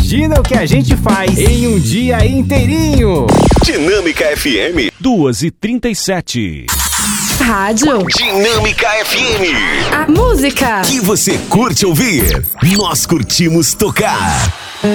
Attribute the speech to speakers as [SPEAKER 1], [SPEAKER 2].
[SPEAKER 1] Imagina o que a gente faz em um dia inteirinho.
[SPEAKER 2] Dinâmica FM
[SPEAKER 3] 2h37.
[SPEAKER 4] Rádio
[SPEAKER 2] Dinâmica FM.
[SPEAKER 4] A música
[SPEAKER 2] Que você curte ouvir, nós curtimos tocar.